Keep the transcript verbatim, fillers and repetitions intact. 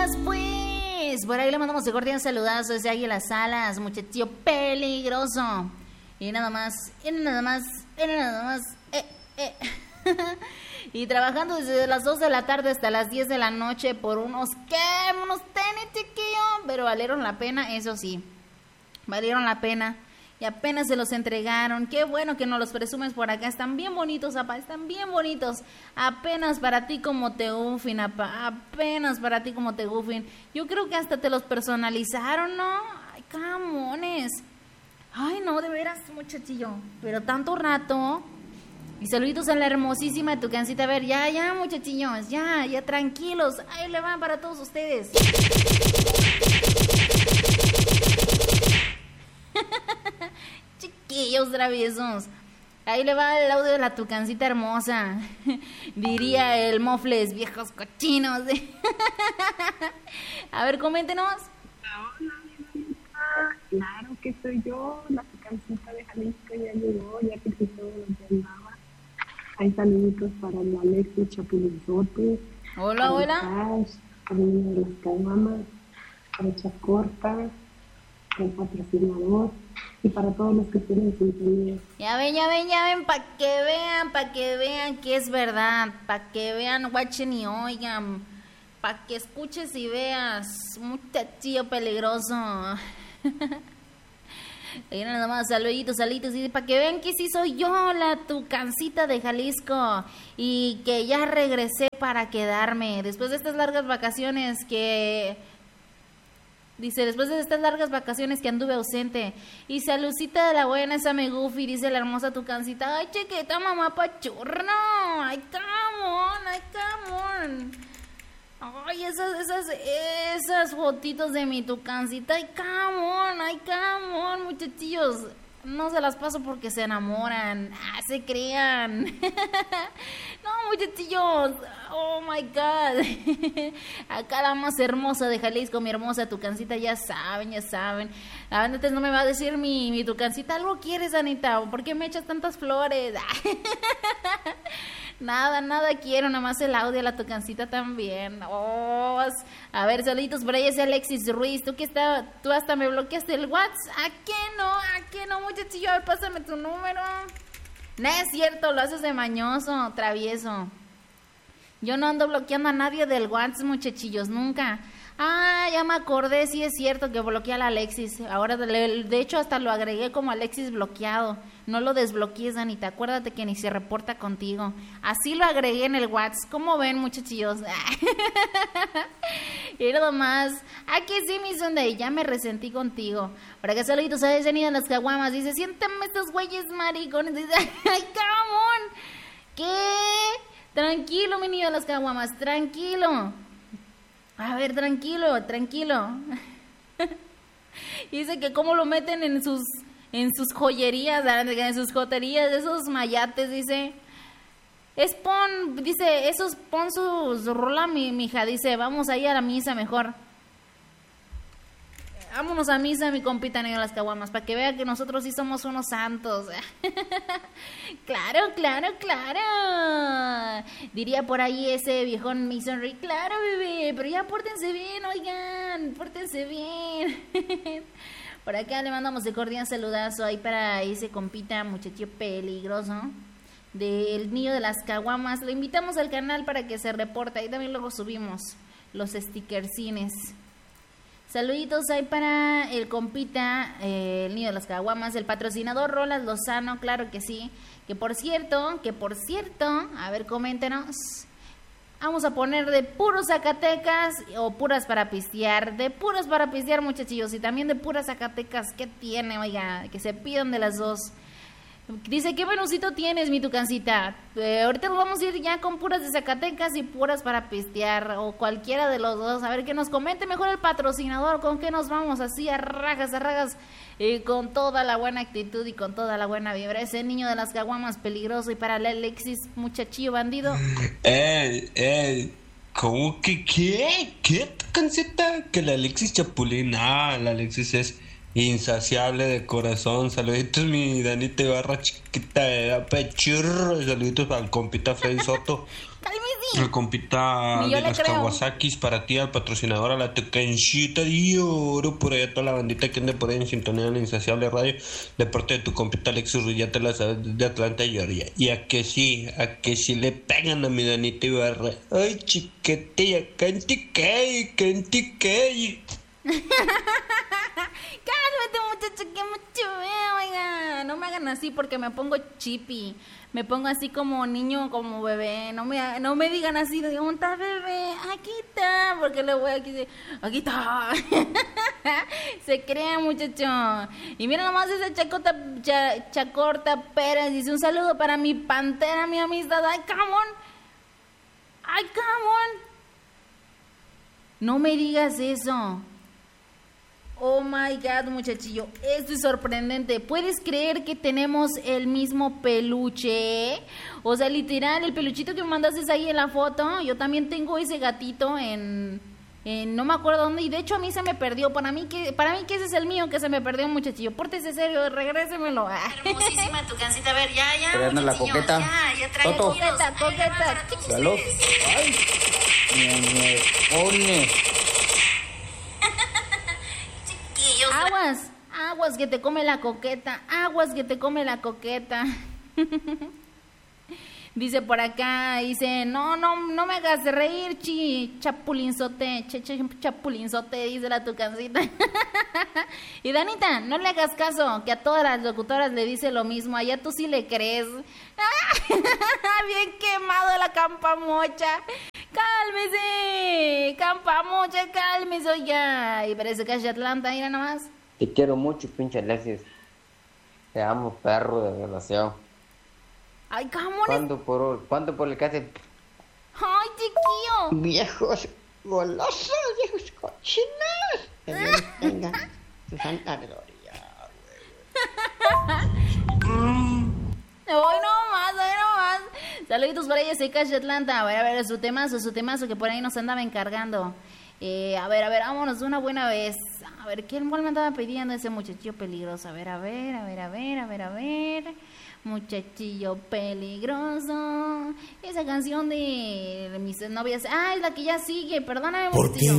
Vámonos pues. Por ahí le mandamos de cordial saludazo desde Águila Salas, muchachillo peligroso. Y nada más, y nada más, y nada más. Eh, eh. Y trabajando desde las dos de la tarde hasta las diez de la noche por unos, ¿qué? Unos tenis, chiquillo. Pero valieron la pena, eso sí. Valieron la pena. Y apenas se los entregaron. Qué bueno que nos los presumes por acá. Están bien bonitos, apa. Están bien bonitos. Apenas para ti como te gufin, apa. Apenas para ti como te gufin. Yo creo que hasta te los personalizaron, ¿no? Ay, camones. Ay, no, de veras, muchachillo. Pero tanto rato. Y saluditos a la hermosísima Tucancita. A ver, ya, ya, muchachillos. Ya, ya, tranquilos. Ahí le van para todos ustedes. Chiquillos traviesos. Ahí le va el audio de la Tucancita hermosa. Diría el Mofles, viejos cochinos. A ver, coméntenos. Hola, claro que soy yo, la Tucancita de Jalisco. Ya llegó, ya que todo lo que andaba. Hay saluditos para el Alexis Chapulinzote. Hola, hola. Cash, para el niño de las caguamas, para Chacorta, para el patrocinador y para todos los que tienen sintonía. Ya ven, ya ven, ya ven, para que vean, para que vean que es verdad, para que vean, guachen y oigan, para que escuches y veas, muchachillo peligroso. Y nada más, saluditos, saluditos, y para que vean que sí soy yo, la Tucancita de Jalisco, y que ya regresé para quedarme, después de estas largas vacaciones que... Dice, después de estas largas vacaciones que anduve ausente. Y saludcita de la buena, esa me goofy, dice la hermosa Tucancita. Ay, chiquita, mamá pachurno. Ay, come on, ay, come on. Ay, esas, esas, esas fotitos de mi Tucancita. Ay, come on, ay, come on, muchachillos. No se las paso porque se enamoran. Ah, se crean. No, muchachillos. Oh my God. Acá la más hermosa de Jalisco, mi hermosa Tucancita, ya saben, ya saben. Antes no me va a decir mi, mi Tucancita, ¿algo quieres, Anita? ¿Por qué me echas tantas flores? Nada, nada quiero, nada más el audio, la Tucancita también. Oh, a ver, saluditos por ahí, ese Alexis Ruiz. Tú que está, tú hasta me bloqueaste el WhatsApp. ¿A qué no? ¿A qué no, muchachillo? A ver, pásame tu número. No es cierto, lo haces de mañoso, travieso. Yo no ando bloqueando a nadie del WhatsApp, muchachillos, nunca. Ah, ya me acordé, sí es cierto que bloqueé al Alexis. Ahora, de hecho, hasta lo agregué como Alexis bloqueado. No lo desbloquees, Anita. Acuérdate que ni se reporta contigo. Así lo agregué en el WhatsApp. ¿Cómo ven, muchachillos? Y nada más. Aquí sí, mi Sunday. Ya me resentí contigo. Para que saluditos a ese niño de las caguamas. Dice, siéntame estos güeyes maricones. Dice, ay, come on. ¿Qué? Tranquilo, mi niño de las caguamas. Tranquilo. A ver, tranquilo, tranquilo. Dice que cómo lo meten en sus en sus joyerías, en sus joterías, esos mayates, dice. Es pon, dice, esos pon sus rola, mi mija, dice, vamos ahí a la misa mejor. Vámonos a misa, mi compita niño de las caguamas, para que vea que nosotros sí somos unos santos. Claro, claro, claro. Diría por ahí ese viejón Masonry, claro, bebé, pero ya pórtense bien, oigan, pórtense bien. Por acá le mandamos de cordial saludazo ahí para ese compita muchacho peligroso del niño de las caguamas. Lo invitamos al canal para que se reporte, ahí también luego subimos los stickercines. Saluditos ahí para el compita, eh, el niño de las caguamas, el patrocinador Rolas Lozano, claro que sí. Que por cierto, que por cierto, a ver, coméntenos. Vamos a poner de puros Zacatecas o puras para pistear. De puras para pistear, muchachillos, y también de puras Zacatecas. ¿Qué tiene? Oiga, que se pidan de las dos. Dice, ¿qué menucito tienes, mi Tucancita? Eh, ahorita nos vamos a ir ya con puras de Zacatecas y puras para pistear, o cualquiera de los dos. A ver, que nos comente mejor el patrocinador, con qué nos vamos así a rajas, a rajas, y con toda la buena actitud y con toda la buena vibra. Ese niño de las caguamas peligroso, y para el Alexis, muchachillo bandido. Eh, eh, ¿cómo que qué? ¿Qué, Tucancita? Que el Alexis Chapulín, ah, el Alexis es insaciable de corazón. Saluditos, mi Danita Ibarra chiquita de pechurro. Saluditos al compita Freddy Soto. Cálmese, sí. El compita Ni yo de le las creo. Kawasakis para ti, al patrocinador, a la Tucancita de Oro, por allá toda la bandita que ande por ahí en sintonía de la Insaciable Radio, de parte de tu compita Alexis Ruiz, ya te la sabes, de Atlanta, Georgia. Y a que sí, a que sí le pegan a mi Danita Ibarra. Ay, chiquitilla, cantique, cantique. Cálmate, muchacho, que mucho veo, oiga. No me hagan así porque me pongo chippy. Me pongo así como niño, como bebé. No me, no me digan así, de ¿dónde está bebé? Aquí está, porque le voy aquí, de, aquí está. Se crean, muchacho. Y mira nomás esa chacota, cha, Chacorta Pérez. Dice un saludo para mi pantera, mi amistad. Ay, come on. Ay, come on. No me digas eso. Oh my God, muchachillo, esto es sorprendente. ¿Puedes creer que tenemos el mismo peluche? O sea, literal, el peluchito que me mandaste ahí en la foto. Yo también tengo ese gatito en, en no me acuerdo dónde. Y de hecho a mí se me perdió. Para mí que para mí que ese es el mío que se me perdió, muchachillo. Pórtese serio, regrésemelo. Hermosísima tu cancita. A ver, ya, ya. Traernos la muchachillo, coqueta. Ya, ya trae Toto. kilos. Coqueta, Ahí le va coqueta. para todos Salud. ustedes. Ay, me pone. Chiquillos, Aguas, aguas que te come la coqueta. Aguas que te come la coqueta. Dice por acá, dice, no, no, no me hagas reír, chi, chapulinzote, che, che, chapulinzote, dice la tucancita. Y Danita, no le hagas caso, que a todas las locutoras le dice lo mismo, allá tú sí le crees. Bien quemado la campamocha. Cálmese, campamocha, cálmese, oiga. Y parece que es de Atlanta, mira nomás. Te quiero mucho, pinche Alexis. Te amo, perro desgraciado. Ay, camones. ¿Cuándo por, ¿cuándo por el que hace? Ay, chiquillo. Viejos golosos, viejos cochinos. Que Dios tenga su santa gloria. Hoy no más, hoy no más. Saluditos para ella, Cash de Atlanta. A ver, a ver, su temazo, su temazo que por ahí nos andaba encargando. Eh, a ver, a ver, vámonos de una buena vez. A ver, ¿quién cuál me andaba pidiendo ese muchachillo peligroso? A ver, a ver, a ver, a ver, a ver, a ver. Muchachillo peligroso. Esa canción de mis novias. Ah, es la que ya sigue. Perdóname, ¿Por muchachillo.